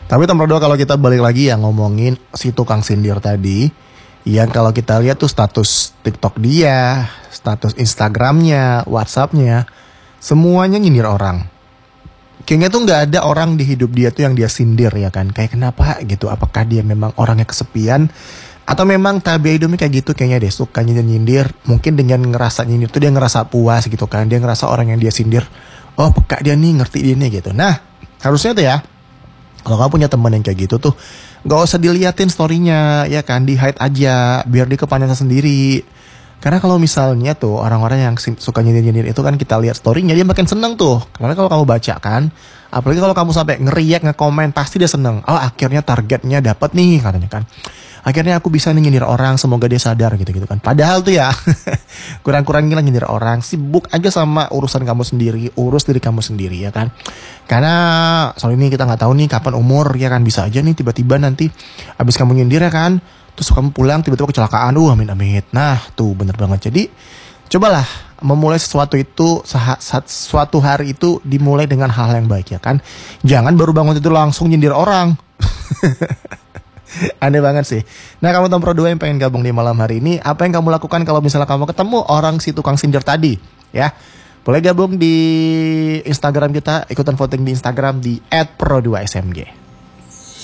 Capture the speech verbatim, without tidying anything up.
Tapi nomor dua, kalau kita balik lagi yang ngomongin si tukang sindir tadi, yang kalau kita lihat tuh status TikTok dia, status Instagramnya, WhatsAppnya, semuanya nyindir orang. Kayaknya tuh nggak ada orang di hidup dia tuh yang dia sindir ya kan. Kayak kenapa gitu, apakah dia memang orangnya kesepian, atau memang tabiat hidupnya kayak gitu, kayaknya dia sukanya nyindir. Mungkin dengan ngerasa nyindir tuh dia ngerasa puas gitu kan. Dia ngerasa orang yang dia sindir, oh peka dia nih, ngerti dia nih gitu. Nah harusnya tuh ya, kalau kamu punya teman yang kayak gitu tuh, gak usah diliatin storynya, ya kan, di hide aja, biar dia kepanjangan sendiri. Karena kalau misalnya tuh orang-orang yang suka nyindir-nyindir itu kan, kita lihat storynya, dia makin seneng tuh. Karena kalau kamu baca kan, apalagi kalau kamu sampai ngeriak, nge-komen, pasti dia seneng. Oh akhirnya targetnya dapat nih katanya kan. Akhirnya aku bisa nih nyindir orang, semoga dia sadar gitu-gitu kan. Padahal tuh ya, kurang-kurangin lah nyindir orang. Sibuk aja sama urusan kamu sendiri, urus diri kamu sendiri ya kan. Karena soal ini kita nggak tahu nih kapan umur ya kan. Bisa aja nih tiba-tiba nanti abis kamu nyindir ya kan, terus kamu pulang tiba-tiba kecelakaan. Uh amit-amit. Nah tuh bener banget. Jadi cobalah memulai sesuatu itu, saat, saat suatu hari itu dimulai dengan hal yang baik ya kan. Jangan baru bangun itu langsung nyindir orang. Aneh banget sih. Nah kamu nomor dua yang pengen gabung di malam hari ini, apa yang kamu lakukan kalau misalnya kamu ketemu orang si tukang sindir tadi ya? Boleh gabung di Instagram kita, ikutan voting di Instagram di et pro dua s m g.